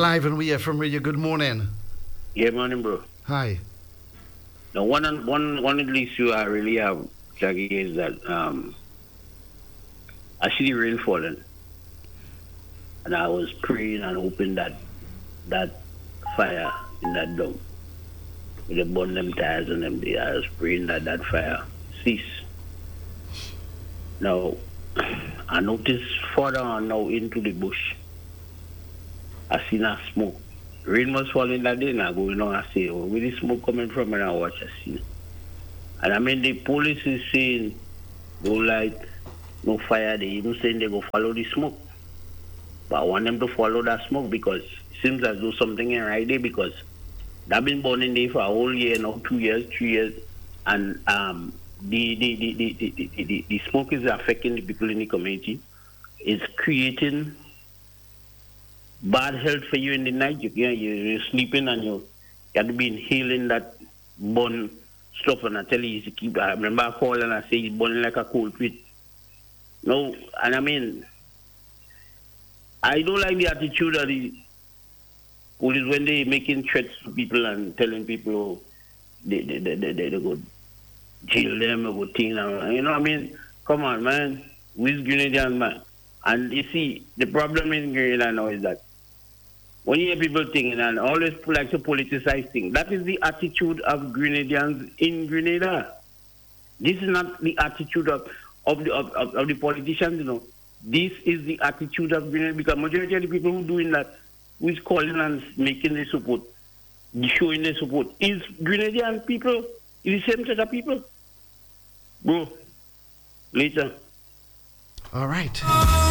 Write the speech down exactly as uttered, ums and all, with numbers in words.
live and we are from Radio. Good morning. Yeah, morning, bro. Hi. Now, one and- one one at least you I really have, Jackie, is that um, I see the rain falling, and I was praying and hoping that that fire in that dome, with the burn them tires and them, I was praying that that fire cease. Now, I noticed further on now into the bush, I seen a smoke. Rain was falling that day, and I go, you know, I say, oh, where the smoke coming from? And I watch, I see. And I mean, the police is saying, no light, no fire. They even saying they go follow the smoke. But I want them to follow that smoke because it seems as though something ain't right there because they've been burning there for a whole year now, two years, three years. And um, the, the, the, the, the, the, the, the smoke is affecting the people in the community. It's creating bad health for you in the night. You, you, you're sleeping and you got to be inhaling that burn stuff. And I tell you, to keep. I remember I called and I say it's burning like a cold pit. No, and I mean, I don't like the attitude of the police when they making threats to people and telling people oh, they, they, they, they, they, they go jail them or go thing. You know what I mean? Come on, man. We're Grenadians, man. And you see, the problem in Grenada now is that when you hear people thinking and always like to politicize things, that is the attitude of Grenadians in Grenada. This is not the attitude of, of, the, of, of, of the politicians, you know. This is the attitude of Grenada because majority of the people who are doing that, who is calling and making the support, showing the support, is Grenadian people, is the same set of people. Bro, later. All right.